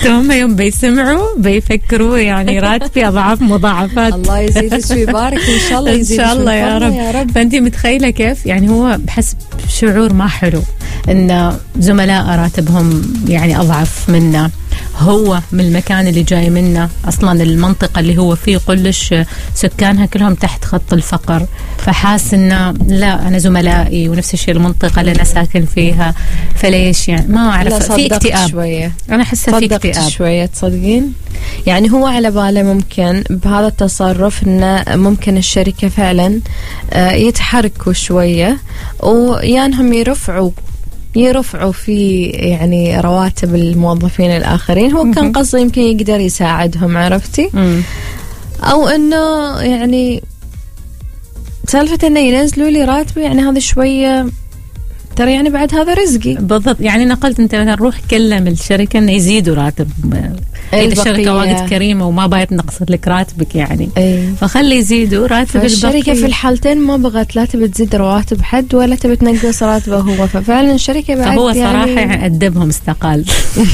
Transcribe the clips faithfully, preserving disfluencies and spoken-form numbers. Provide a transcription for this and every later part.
هم يوم بيسمعوا بيفكروا يعني راتبي أضعاف مضاعفات. الله يزيدك ويبارك إن شاء الله. إن شاء الله يا رب. يا رب. فأنتي متخيلة كيف يعني هو بحسب شعور ما حلو إن زملاء راتبهم يعني أضعف منا، هو من المكان اللي جاي منه أصلا المنطقة اللي هو فيه كلش سكانها كلهم تحت خط الفقر، فحاس إنه لا أنا زملائي ونفس الشيء المنطقة اللي أنا ساكن فيها، فليش يعني ما أعرف في اكتئاب شوية. أنا حاسة في اكتئاب شوية تصدقين. يعني هو على باله ممكن بهذا التصرف إنه ممكن الشركة فعلا يتحركوا شوية ويانهم يرفعوا يرفعوا في يعني رواتب الموظفين الآخرين. هو كان قصده يمكن يقدر يساعدهم، عرفتي؟ مم. أو إنه يعني سالفة إنه ينزلوا لي راتبي يعني هذا شوية ترى يعني بعد هذا رزقي. بالضبط. يعني نقلت أنت مثلا روح كلم الشركة إنه يزيدوا راتب إذا الشركة واجد كريمة وما بايت نقصت لك راتبك يعني أي. فخلي يزيدوا راتب الشركة البقية. في الحالتين ما بغت لا تبي تزيد رواتب حد ولا تبي تنقص راتبه هو، ففعلا الشركة بعد فهو صراحة يعني أدبهم استقال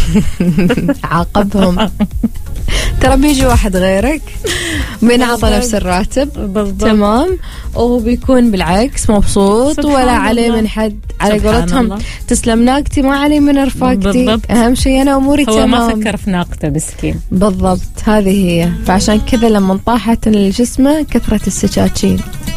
عاقبهم. ترى بيجي واحد غيرك بينعطى نفس الراتب بالضبط. تمام، وبيكون بالعكس مبسوط ولا عليه من حد، على قولتهم تسلم ناقتي ما علي من رفاقتي. أهم شيء أنا أموري هو تمام. ما فكر في ناقته مسكين. بالضبط هذه هي. فعشان كذا لما طاحت الجسمة كثرة السكاكين.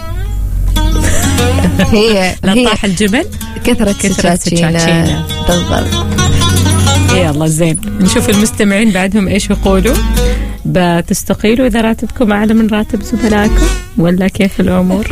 هي لا طاح الجبل كثرة السكاكين. بالضبط. يلا زين نشوف المستمعين بعدهم ايش يقولوا. بتستقيلوا اذا راتبكم اعلى من راتب زملائكم ولا كيف الامور؟